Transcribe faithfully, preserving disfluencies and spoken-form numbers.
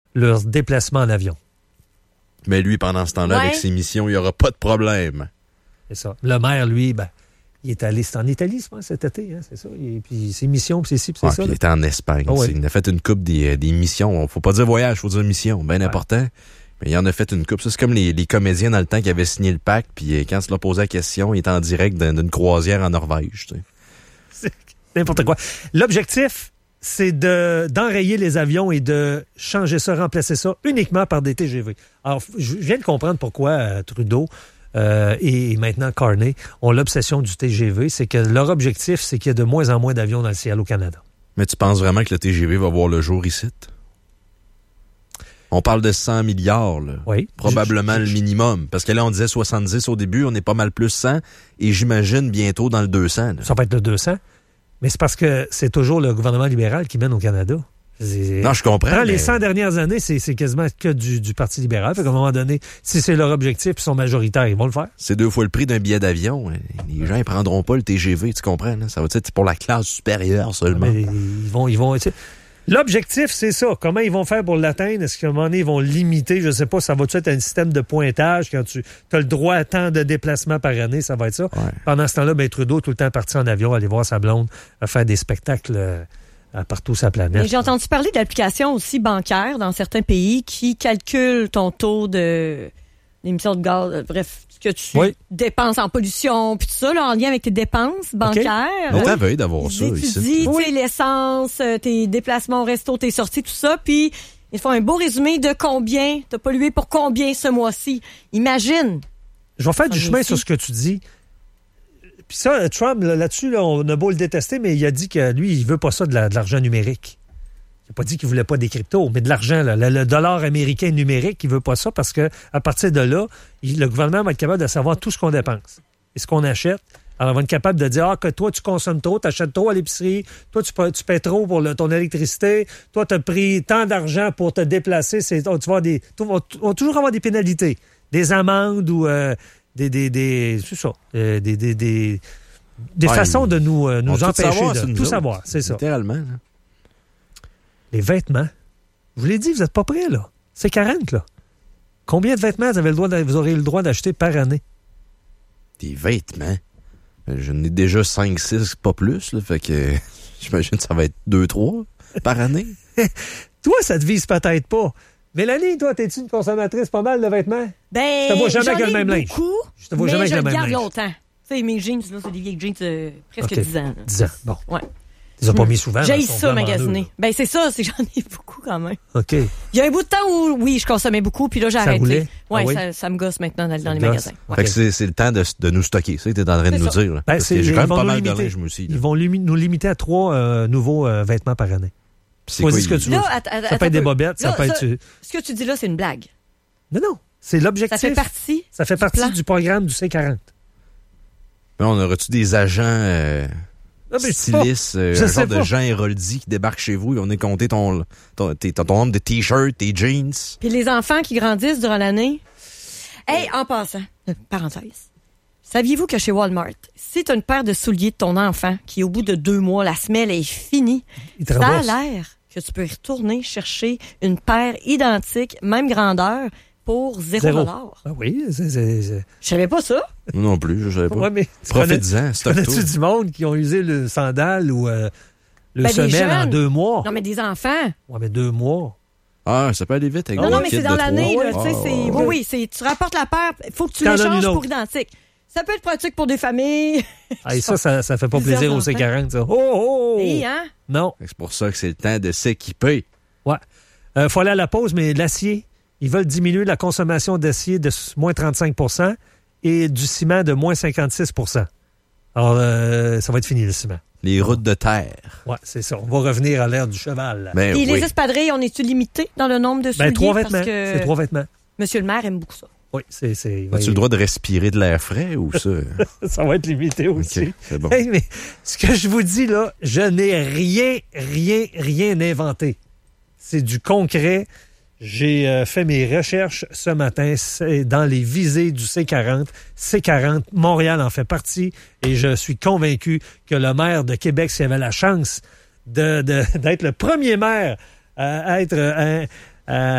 leur déplacement en avion. Mais lui, pendant ce temps-là, ouais. avec ses missions, il n'y aura pas de problème. C'est ça. Le maire, lui, ben, il est allé, c'est en Italie, c'est pas, cet été, hein, c'est ça. Et puis ses missions, puis c'est ci, puis c'est ouais, ça. Puis il était en Espagne. Oh, ouais. Il a fait une coupe des, des missions. Faut pas dire voyage, faut dire mission. Bien ouais. important. Mais il en a fait une coupe. Ça, c'est comme les, les comédiens dans le temps qui avaient signé le pacte, puis quand tu leur posait la question, il était en direct d'une, d'une croisière en Norvège. Tu sais. C'est n'importe quoi. L'objectif, c'est de, d'enrayer les avions et de changer ça, remplacer ça uniquement par des T G V. Alors, je viens de comprendre pourquoi euh, Trudeau euh, et maintenant Carney ont l'obsession du T G V. C'est que leur objectif, c'est qu'il y a de moins en moins d'avions dans le ciel au Canada. Mais tu penses vraiment que le T G V va voir le jour ici? On parle de cent milliards, là. Oui. Probablement je, je, le minimum. Parce que là, on disait soixante-dix au début, on est pas mal plus cent, et j'imagine bientôt dans le deux cents. Là. Ça va être le deux cents. Mais c'est parce que c'est toujours le gouvernement libéral qui mène au Canada. C'est... Non, je comprends. Dans mais... les cent dernières années, c'est, c'est quasiment que du, du Parti libéral. Fait qu'à un moment donné, si c'est leur objectif, ils sont majoritaires, ils vont le faire. C'est deux fois le prix d'un billet d'avion. Les gens, ils prendront pas le T G V, tu comprends? Là? Ça va être pour la classe supérieure seulement. Mais ils vont... Ils vont L'objectif, c'est ça. Comment ils vont faire pour l'atteindre? Est-ce qu'à un moment donné, ils vont limiter? Je sais pas, ça va-tu être un système de pointage quand tu as le droit à tant de déplacements par année? Ça va être ça. Ouais. Pendant ce temps-là, ben, Trudeau, tout le temps parti en avion, aller voir sa blonde, faire des spectacles euh, partout sur la planète. Mais j'ai entendu parler d'applications aussi bancaires dans certains pays qui calculent ton taux de d'émission de gaz, euh, bref, ce que tu oui. dépenses en pollution, puis tout ça, là, en lien avec tes dépenses bancaires. Okay. On t'avait d'avoir ça tu ici. dis, tu sais, l'essence, tes déplacements au resto, tes sorties, tout ça, puis ils font un beau résumé de combien t'as pollué pour combien ce mois-ci. Imagine. Je vais faire du chemin sur ce que tu dis. Puis ça, Trump, là-dessus, là, on a beau le détester, mais il a dit que lui, il veut pas ça de, la, de l'argent numérique. Il n'a pas dit qu'il voulait pas des cryptos, mais de l'argent, là, le, le dollar américain numérique, il veut pas ça parce que à partir de là, il, le gouvernement va être capable de savoir tout ce qu'on dépense et ce qu'on achète. Alors, on va être capable de dire, ah, que toi, tu consommes trop, tu achètes trop à l'épicerie, toi, tu, tu paies trop pour le, ton électricité, toi, tu as pris tant d'argent pour te déplacer, c'est, tu vas avoir des, tu vas, on va toujours avoir des pénalités, des amendes ou euh, des, des, des, c'est ça, euh, des, des, des, des ouais, façons de nous, euh, nous empêcher savoir, de tout savoir, c'est ça. Littéralement, là. Les vêtements. Je vous l'ai dit, vous n'êtes pas prêts, là. C'est quarante, là. Combien de vêtements vous, avez le droit vous aurez le droit d'acheter par année? Des vêtements? Je n'ai déjà cinq six, pas plus, là. Fait que j'imagine que ça va être deux trois par année. Toi, ça te vise peut-être pas. Mélanie, toi, t'es-tu une consommatrice pas mal de vêtements? Ben, je te vois jamais avec le même beaucoup, linge. Je te vois jamais avec le même linge. Mais je le garde longtemps. Tu sais, mes jeans, là, c'est des vieilles jeans euh, presque okay. dix ans. Là. dix ans, bon. Ouais. Ils n'ont pas mis souvent. J'ai ça magasiner. Ben, c'est ça, c'est j'en ai beaucoup quand même. OK. Il y a un bout de temps où, oui, je consommais beaucoup, puis là, j'ai ça arrêté. Ouais, ah oui, ça, ça, ça me gosse maintenant d'aller dans les gosse. magasins. Ouais. Fait que c'est, c'est le temps de, de nous stocker. C'est ça que tu es en train de c'est nous ça. dire. Là. Ben, c'est, j'ai quand même pas mal limiter. de linge, moi aussi. Là. Ils vont limi- nous limiter à trois euh, nouveaux euh, vêtements par année. C'est quoi, ce que tu veux. Là, att- att- ça peut être des bobettes, là, ça peut être... Ça, ce que tu dis là, c'est une blague. Non, non. C'est l'objectif. Ça fait partie Ça fait partie du, du programme du C quarante. Mais on aurait-tu des agents... Euh... Non, styliste, euh, un genre pas. de Jean Héroldi qui débarque chez vous et on est compté ton, ton, ton, ton nombre de t-shirts, tes jeans. Puis les enfants qui grandissent durant l'année. Hey, en passant, euh, parenthèse, saviez-vous que chez Walmart, si tu as une paire de souliers de ton enfant qui, au bout de deux mois, la semelle est finie, ça a l'air que tu peux retourner chercher une paire identique, même grandeur, pour zéro dollar. Ah oui, c'est, c'est, c'est... Je savais pas ça. Moi non plus, je savais pas. Ouais, mais Profite-en, c'est connais-tu du monde qui ont usé le sandal ou euh, le ben, semelle en deux mois? Non, mais des enfants. Ouais, mais deux mois. Ah, ça peut aller vite avec Non, des non, mais c'est dans l'année, là. Oh, tu sais, c'est... oh, oui, oui, c'est... tu rapportes la paire, il faut que tu T'en l'échanges pour identique. Ça peut être pratique pour des familles. Ah, et ça, ça, ça fait pas plaisir au C quarante, ça. Oh, oh, oh. Et, hein? Non. C'est pour ça que c'est le temps de s'équiper. Ouais. Il euh, faut aller à la pause, mais l'acier, ils veulent diminuer la consommation d'acier de moins trente-cinq pour cent et du ciment de moins cinquante-six pour cent. Alors, euh, ça va être fini, le ciment. Les routes de terre. Oui, c'est ça. On va revenir à l'ère du cheval. Ben, et oui. les espadrilles, on est-tu limité dans le nombre de souliers? Ben, trois vêtements. Parce que c'est trois vêtements. Monsieur le maire aime beaucoup ça. Oui, c'est... c'est As-tu oui. le droit de respirer de l'air frais ou ça? Ça va être limité aussi. Okay, c'est bon. Hey, mais ce que je vous dis, là, je n'ai rien, rien, rien inventé. C'est du concret. J'ai euh, fait mes recherches ce matin. C'est dans les visées du C quarante. C quarante, Montréal en fait partie. Et je suis convaincu que le maire de Québec, s'il avait la chance de, de, d'être le premier maire à être... Euh, euh,